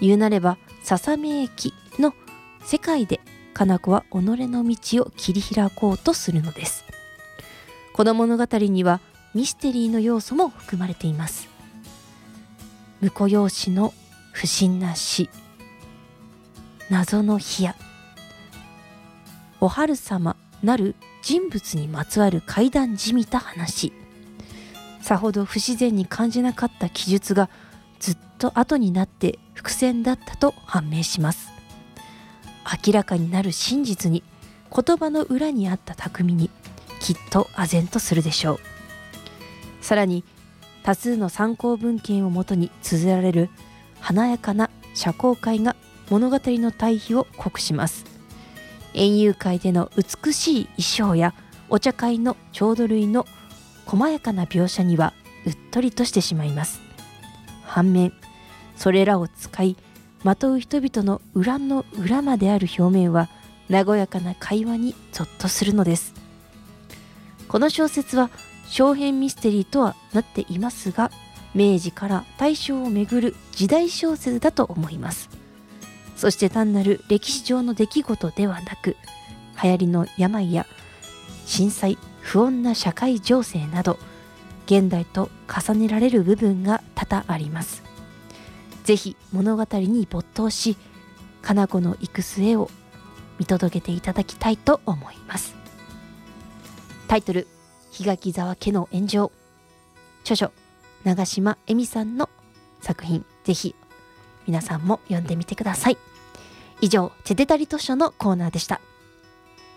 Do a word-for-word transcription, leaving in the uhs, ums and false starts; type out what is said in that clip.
言うなれば笹目駅の世界でかな子は己の道を切り開こうとするのです。この物語にはミステリーの要素も含まれています。婿養子の不審な死、謎の火やお春様なる人物にまつわる怪談じみた話、さほど不自然に感じなかった記述がずっと後になって伏線だったと判明します。明らかになる真実に、言葉の裏にあった巧みにきっと唖然とするでしょう。さらに多数の参考文献をもとに綴られる華やかな社交界が物語の対比を濃くします。園遊会での美しい衣装やお茶会の調度類の細やかな描写にはうっとりとしてしまいます。反面それらを使いまとう人々の裏の裏まである表面は和やかな会話にゾッとするのです。この小説は小編ミステリーとはなっていますが、明治から大正をめぐる時代小説だと思います。そして単なる歴史上の出来事ではなく、流行りの病や震災、不穏な社会情勢など現代と重ねられる部分が多々あります。ぜひ物語に没頭し、かな子の行く末を見届けていただきたいと思います。タイトル、檜垣沢家の炎上。著書、長島恵美さんの作品、ぜひ皆さんも読んでみてください。以上、チェテタリ図書のコーナーでした。